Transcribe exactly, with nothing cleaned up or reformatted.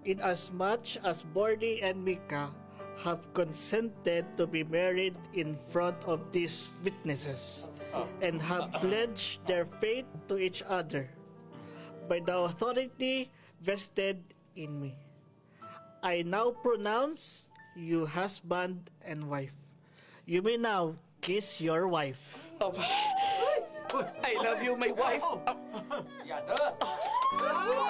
inasmuch as Bordy and Mika have consented to be married in front of these witnesses and have pledged their faith to each other by the authority vested in me. I now pronounce you husband and wife. You may now kiss your wife. I love you, my wife. Yan, ah.